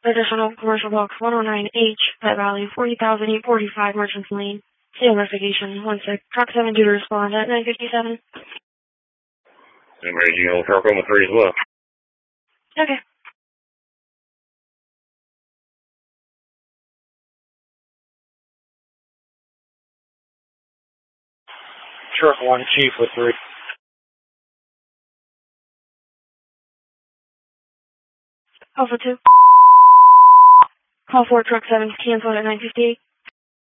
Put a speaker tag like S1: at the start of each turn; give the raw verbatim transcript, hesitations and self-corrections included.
S1: Additional commercial box one oh nine H, Pet Valley, forty thousand eight forty-five Merchants Lane. Seal investigation, one sec. Truck seven due to respond at nine fifty-seven.
S2: Emerging old truck on the three as well.
S1: Okay.
S3: Truck one, Chief with three.
S1: Alpha two. Call four, truck seven, canceled at nine fifty-eight.